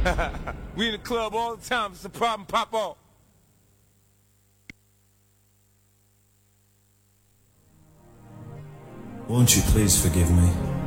We in the club all the time. It's a problem, pop off. Won't you please forgive me?